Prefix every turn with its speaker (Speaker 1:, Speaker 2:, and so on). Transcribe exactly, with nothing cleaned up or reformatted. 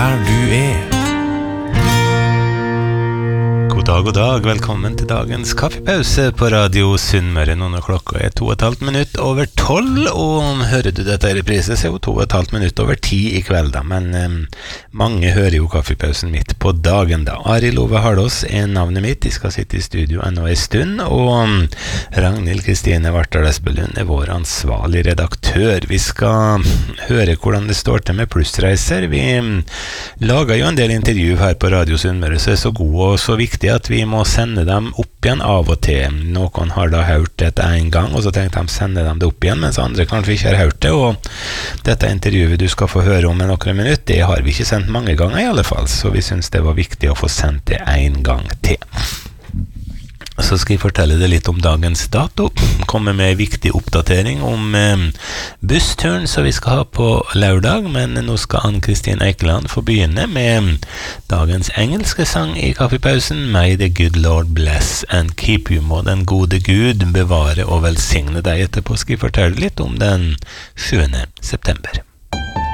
Speaker 1: der du er. God dag, god dag. Velkommen til dagens kaffepause på Radio Sunnmøre. Nå når klokka er to og et halvt minutt over tolv, og hører du dette i reprise, så er jo to og et halvt minutt over ti i kveld da. Men um, mange hører jo kaffepausen midt på dagen da. Arild Ove Hardås er navnet mitt. De skal sitte i studio ennå en stund, og um, Ragnhild Kristine Vartdal Espelund er vår ansvarlig redaktør. Vi skal høre hvordan det står til med plussreiser. Vi um, lager jo en del intervju her på Radio Sunnmøre, så er så gode og så viktige at vi må sende dem opp igjen av og til. Noen har da hørt dette en gang, og så tenkte de sende dem det opp igjen, mens andre kanskje ikke har hørt det, og dette intervjuet du skal få høre om i noen minutter, det har vi ikke sendt mange ganger i alle fall, så vi synes det var viktig å få sendt det en gang til. Så skal jeg fortelle deg litt om dagens dato, komme med en viktig oppdatering om eh, bussturen som vi skal ha på lørdag, men nå skal Ann-Kristin Eikeland få begynne med dagens engelske sang i kaffepausen. May the good Lord bless and keep you. Må den gode Gud bevare og velsigne deg. Etterpå skal jeg fortelle litt om den sjuende september.